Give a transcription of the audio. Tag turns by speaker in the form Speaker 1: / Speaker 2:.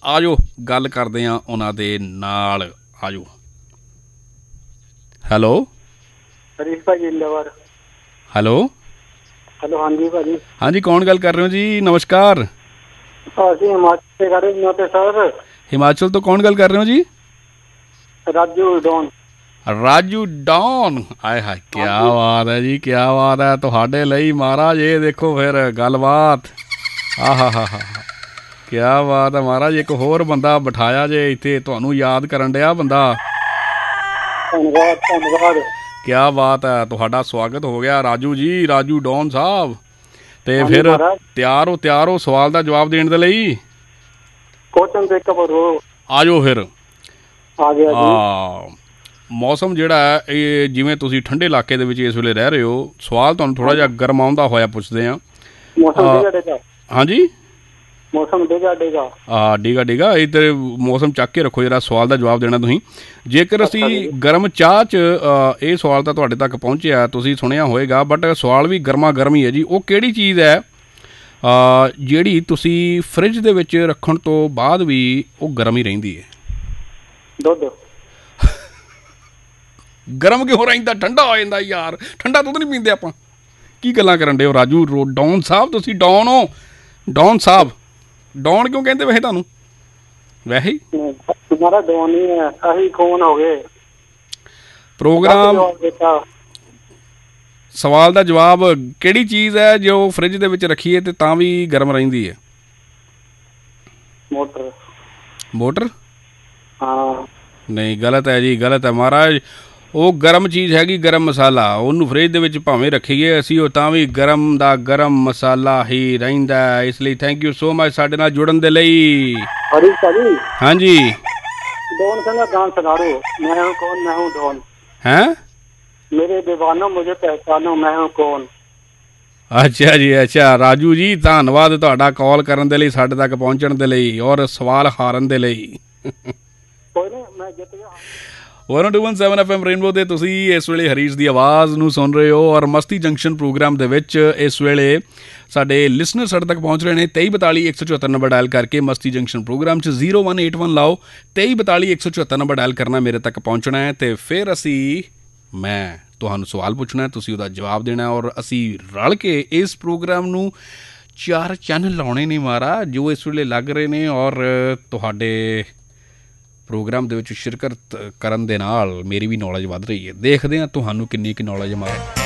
Speaker 1: ਆ ਜਾਓ ਗੱਲ ਕਰਦੇ ਹਾਂ ਉਹਨਾਂ ਦੇ ਨਾਲ। ਆ ਜਾਓ। ਹੈਲੋ
Speaker 2: ਹਰੀਸ਼ ਭਾਜੀ ਇੰਦੌਰ।
Speaker 1: ਹੈਲੋ
Speaker 2: ਹੈਲੋ ਹਾਂਜੀ ਭਾਜੀ।
Speaker 1: ਹਾਂਜੀ ਕੌਣ ਗੱਲ ਕਰ ਰਹੇ ਹੋ ਜੀ? ਨਮਸਕਾਰ।
Speaker 2: ਅਸੀਂ ਹਿਮਾਚਲ से कर रहे हैं सर।
Speaker 1: ਹਿਮਾਚਲ ਤੋਂ ਕੌਣ ਗੱਲ ਕਰ ਰਹੇ ਹੋ ਜੀ?
Speaker 2: ਰਾਜੂ ਡੌਨ।
Speaker 1: ਰਾਜੂ ਡੌਨ। ਆਏ ਹਾਏ ਕਿਆ ਬਾਤ ਹੈ ਜੀ, ਕਿਆ ਬਾਤ ਹੈ ਤੁਹਾਡੇ ਲਈ ਮਹਾਰਾਜ। ਇਹ ਦੇਖੋ ਫਿਰ ਗੱਲਬਾਤ। ਆਹ ਹਾ ਕਿਆ ਬਾਤ ਹੈ ਮਹਾਰਾਜ। ਇੱਕ ਹੋਰ ਬੰਦਾ ਬਿਠਾਇਆ ਜੇ ਇੱਥੇ ਤੁਹਾਨੂੰ ਯਾਦ ਕਰਨ ਡਿਆ ਬੰਦਾ।
Speaker 2: ਧੰਨਵਾਦ ਧੰਨਵਾਦ।
Speaker 1: ਕਿਆ ਬਾਤ ਹੈ, ਤੁਹਾਡਾ ਸਵਾਗਤ ਹੋ ਗਿਆ ਰਾਜੂ ਜੀ, ਰਾਜੂ ਡੌਨ ਸਾਹਿਬ। ਤੇ ਫਿਰ ਤਿਆਰ ਹੋ ਸਵਾਲ ਦਾ ਜਵਾਬ ਦੇਣ ਦੇ ਲਈ? ਆ ਜਾਓ ਫਿਰ। ਮੌਸਮ ਜਿਹੜਾ ਹੈ ਇਹ, ਜਿਵੇਂ ਤੁਸੀਂ ਠੰਡੇ ਇਲਾਕੇ ਦੇ ਵਿੱਚ ਇਸ ਵੇਲੇ ਰਹਿ ਰਹੇ ਹੋ, ਸਵਾਲ ਤੁਹਾਨੂੰ ਥੋੜ੍ਹਾ ਜਿਹਾ ਗਰਮਾਉਂਦਾ ਹੋਇਆ ਪੁੱਛਦੇ ਹਾਂ। ਹਾਂਜੀ
Speaker 2: ਮੌਸਮ
Speaker 1: ਡਿਗਾ ਇੱਧਰ ਮੌਸਮ ਚੱਕ ਕੇ ਰੱਖੋ ਜਿਹੜਾ ਸਵਾਲ ਦਾ ਜਵਾਬ ਦੇਣਾ ਤੁਸੀਂ। ਜੇਕਰ ਅਸੀਂ ਗਰਮ ਚਾਹ 'ਚ ਇਹ ਸਵਾਲ ਤਾਂ ਤੁਹਾਡੇ ਤੱਕ ਪਹੁੰਚਿਆ, ਤੁਸੀਂ ਸੁਣਿਆ ਹੋਏਗਾ, ਬਟ ਸਵਾਲ ਵੀ ਗਰਮਾ ਗਰਮ ਹੀ ਹੈ ਜੀ। ਉਹ ਕਿਹੜੀ ਚੀਜ਼ ਹੈ ਜਿਹੜੀ ਤੁਸੀਂ ਫਰਿੱਜ ਦੇ ਵਿੱਚ ਰੱਖਣ ਤੋਂ ਬਾਅਦ ਵੀ ਉਹ ਗਰਮ ਹੀ ਰਹਿੰਦੀ ਹੈ?
Speaker 2: ਦੁੱਧ।
Speaker 1: ਗਰਮ ਕਿਉਂ ਰਹਿੰਦਾ? ਠੰਡਾ ਹੋ ਜਾਂਦਾ ਯਾਰ। ਠੰਡਾ ਦੁੱਧ ਨਹੀਂ ਪੀਂਦੇ ਆਪਾਂ। ਕੀ ਗੱਲਾਂ ਕਰਨ ਡੇ ਹੋ ਰਾਜੂ ਡੌਨ ਸਾਹਿਬ? ਤੁਸੀਂ ਡੌਨ ਹੋ? ਡੌਨ ਸਾਹਿਬ ਡੌਨ ਕਿਉਂ ਕਹਿੰਦੇ ਵੈਸੇ ਤੁਹਾਨੂੰ? ਵੈਸੇ ਹੀ ਪ੍ਰੋਗਰਾਮ ਸਵਾਲ ਦਾ ਜਵਾਬ ਕਿਹੜੀ ਚੀਜ਼ ਹੈ ਜੋ ਫਰਿੱਜ ਦੇ ਵਿੱਚ ਰੱਖੀਏ ਤੇ ਤਾਂ ਵੀ ਗਰਮ ਰਹਿੰਦੀ ਹੈ? ਮੋਟਰ। ਹਾਂ ਨਹੀਂ, ਗਲਤ ਹੈ ਜੀ, ਗਲਤ ਹੈ ਮਹਾਰਾਜ। ਉਹ ਗਰਮ ਚੀਜ਼ ਹੈਗੀ ਗਰਮ ਮਸਾਲਾ। ਉਹਨੂੰ ਫਰਿੱਜ ਦੇ ਵਿੱਚ ਭਾਵੇਂ ਰੱਖੀਏ ਅਸੀਂ, ਉਹ ਤਾਂ ਵੀ ਗਰਮ ਦਾ ਗਰਮ ਮਸਾਲਾ ਹੀ ਰਹਿੰਦਾ। ਇਸ ਲਈ ਥੈਂਕ ਯੂ ਸੋ ਮਚ ਸਾਡੇ ਨਾਲ ਜੁੜਨ ਦੇ ਲਈ। ਹਾਂਜੀ ਹੈਂ?
Speaker 2: ਮੇਰੇ ਦੀਵਾਨੋ ਮੁਝੇ ਪਹਿਚਾਨੋ ਮੈਂ ਹੂੰ ਕੌਣ।
Speaker 1: ਅੱਛਾ ਜੀ ਅੱਛਾ। ਰਾਜੂ ਜੀ ਧੰਨਵਾਦ ਤੁਹਾਡਾ ਕਾਲ ਕਰਨ ਦੇ ਲਈ, ਸਾਡੇ ਤੱਕ ਪਹੁੰਚਣ ਦੇ ਲਈ ਔਰ ਸਵਾਲ ਹਾਰਨ ਦੇ ਲਈ। 102.7 FM ਰੇਨਬੋ ਦੇ ਤੁਸੀਂ ਇਸ ਵੇਲੇ ਹਰੀਸ਼ ਦੀ ਆਵਾਜ਼ ਨੂੰ ਸੁਣ ਰਹੇ ਹੋ ਔਰ ਮਸਤੀ ਜੰਕਸ਼ਨ ਪ੍ਰੋਗਰਾਮ ਦੇ ਵਿੱਚ ਇਸ ਵੇਲੇ ਸਾਡੇ ਲਿਸਨਰ ਸਾਡੇ ਤੱਕ ਪਹੁੰਚ ਰਹੇ ਨੇ। 2342 174 ਨੰਬਰ ਡਾਇਲ ਕਰਕੇ ਮਸਤੀ ਜੰਕਸ਼ਨ ਪ੍ਰੋਗਰਾਮ 'ਚ 0181 ਲਾਓ। 2342 174 ਨੰਬਰ ਡਾਇਲ ਕਰਨਾ, ਮੇਰੇ ਤੱਕ ਪਹੁੰਚਣਾ ਹੈ ਅਤੇ ਫਿਰ ਮੈਂ ਤੁਹਾਨੂੰ ਸਵਾਲ ਪੁੱਛਣਾ, ਤੁਸੀਂ ਉਹਦਾ ਜਵਾਬ ਦੇਣਾ ਔਰ ਅਸੀਂ ਰਲ ਕੇ ਇਸ ਪ੍ਰੋਗਰਾਮ ਨੂੰ 4 ਚੈਨਲ ਲਾਉਣੇ ਨੇ ਮਹਾਰਾਜ ਜੋ ਇਸ ਵੇਲੇ ਲੱਗ ਰਹੇ ਨੇ ਔਰ ਤੁਹਾਡੇ ਪ੍ਰੋਗਰਾਮ ਦੇ ਵਿੱਚ ਸ਼ਿਰਕਤ ਕਰਨ ਦੇ ਨਾਲ ਮੇਰੀ ਵੀ ਨੌਲੇਜ ਵੱਧ ਰਹੀ ਹੈ। ਦੇਖਦੇ ਹਾਂ ਤੁਹਾਨੂੰ ਕਿੰਨੀ ਕੁ ਨੌਲੇਜ ਮਾਰੇ।